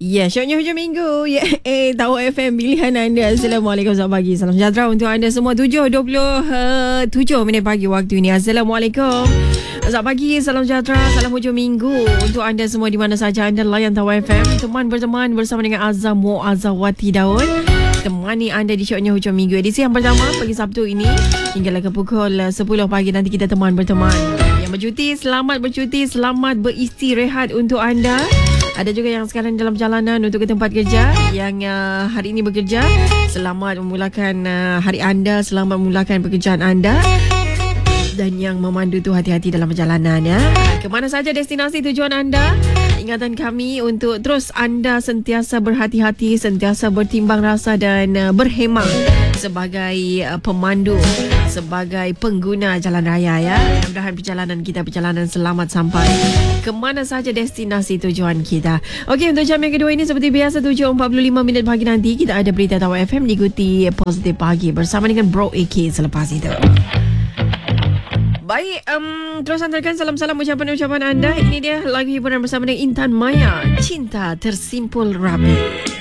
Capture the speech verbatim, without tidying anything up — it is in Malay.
Ya, syoknya hujung minggu. Ya, eh, tahu F M pilihan anda. Assalamualaikum, selamat pagi. Salam sejahtera untuk anda semua. tujuh dua puluh tujuh minit pagi waktu ini. Assalamualaikum. Selamat pagi, salam sejahtera, salam hujung minggu untuk anda semua di mana saja anda layan Tahu F M. Teman berteman bersama dengan Azam Muazzawati Daud. Temani anda di syoknya hujung minggu. Edisi yang pertama pagi Sabtu ini. Hinggalah ke pukul sepuluh pagi nanti kita teman berteman. Yang bercuti, selamat bercuti, selamat beristirahat untuk anda. Ada juga yang sekarang dalam perjalanan untuk ke tempat kerja, yang uh, hari ini bekerja. Selamat memulakan uh, hari anda, selamat memulakan pekerjaan anda. Dan yang memandu tu hati-hati dalam perjalanan ya. Kemana saja destinasi tujuan anda? Ingatan kami untuk terus anda sentiasa berhati-hati, sentiasa bertimbang rasa dan uh, berhemah sebagai uh, pemandu, sebagai pengguna jalan raya ya. Mudah-mudahan perjalanan kita perjalanan selamat sampai ke mana saja destinasi tujuan kita. Okey, untuk jam yang kedua ini seperti biasa tujuh empat puluh lima minit pagi nanti kita ada berita Tahu F M diikuti Positif Pagi bersama dengan Bro A K selepas itu. Baik, um, terus hantarkan salam-salam ucapan-ucapan anda. Ini dia lagu hiburan bersama dengan Intan Maya, Cinta Tersimpul Rapi.